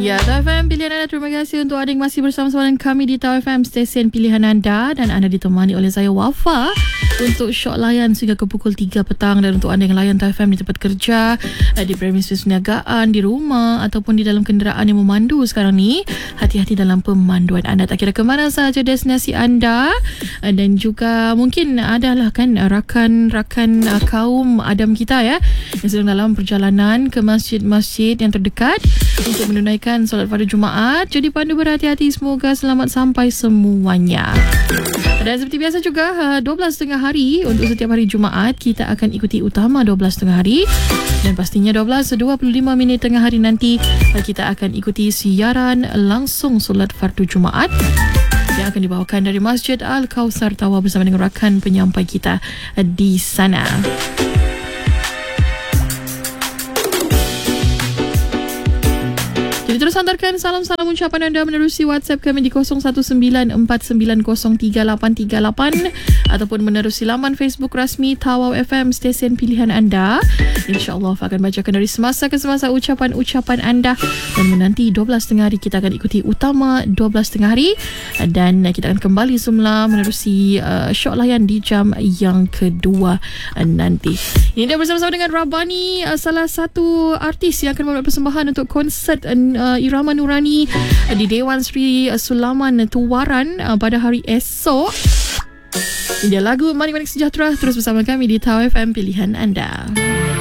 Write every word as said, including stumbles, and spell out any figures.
Ya, Tau F M pilihan anda. Terima kasih untuk anda yang masih bersama-sama dengan kami di Tau F M, stesen pilihan anda. Dan anda ditemani oleh saya, Wafa, untuk syok layan sehingga ke pukul tiga petang. Dan untuk anda yang layan Tau F M di tempat kerja, di premises perniagaan, di rumah ataupun di dalam kenderaan yang memandu sekarang ni, hati-hati dalam pemanduan anda. Tak kira ke mana sahaja destinasi anda. Dan juga mungkin adalah kan rakan-rakan kaum Adam kita ya, yang sedang dalam perjalanan ke masjid-masjid yang terdekat untuk menunaikan solat pada Jumaat. Jadi pandu berhati-hati, semoga selamat sampai semuanya. Dan seperti biasa juga, dua belas tengah hari untuk setiap hari Jumaat kita akan ikuti utama dua belas tengah hari. Dan pastinya dua belas dua puluh lima minit tengah hari nanti kita akan ikuti siaran langsung solat fardu Jumaat yang akan dibawakan dari Masjid Al-Kautsar Tawau bersama dengan rakan penyampai kita di sana. Jadi terus hantarkan salam-salam ucapan anda menerusi WhatsApp kami di kosong satu sembilan empat sembilan kosong tiga lapan tiga lapan ataupun menerusi laman Facebook rasmi Tawau F M, stesen pilihan anda. InsyaAllah akan bacakan dari semasa ke semasa ucapan-ucapan anda. Dan menanti dua belas tengah hari kita akan ikuti utama dua belas tengah hari. Dan kita akan kembali semula menerusi uh, syok layan di jam yang kedua uh, nanti. Ini dia bersama-sama dengan Rabani, uh, salah satu artis yang akan membuat persembahan untuk konsert uh, Uh, Irama Nurani uh, di Dewan Sri uh, Sulaman Tuwaran uh, pada hari esok. Ini dia lagu Manik Manik Sejahtera. Terus bersama kami di Tau F M, pilihan anda.